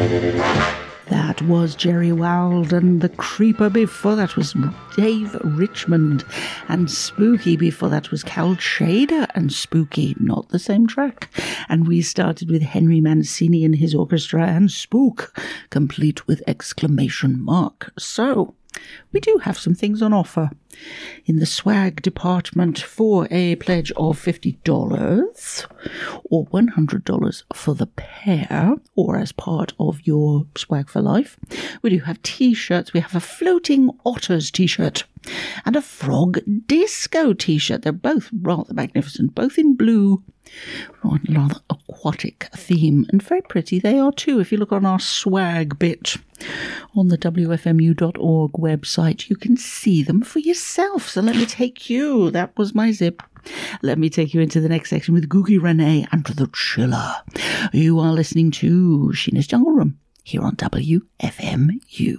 That was Jerry Wild, and The Creeper before that was Dave Richmond, and Spooky before that was Cal Shader and Spooky, not the same track. And we started with Henry Mancini and his orchestra and Spook, complete with exclamation mark. So, we do have some things on offer in the swag department for a pledge of $50 or $100 for the pair, or as part of your swag for life. We do have t-shirts. We have a Floating Otters t-shirt and a Frog Disco t-shirt. They're both rather magnificent, both in blue, rather aquatic theme, and very pretty they are too. If you look on our swag bit on the wfmu.org website, you can see them for yourself. So let me take you, that was my zip, let me take you into the next section with Googie Renee and The Chiller. You are listening to Sheena's Jungle Room here on WFMU.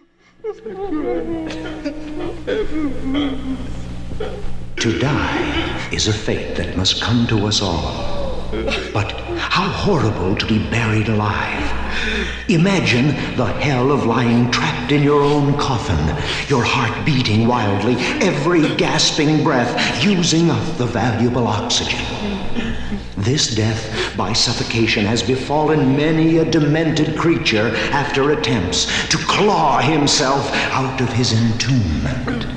To die is a fate that must come to us all. But how horrible to be buried alive. Imagine the hell of lying trapped in your own coffin, your heart beating wildly, every gasping breath using up the valuable oxygen. This death by suffocation has befallen many a demented creature after attempts to claw himself out of his entombment.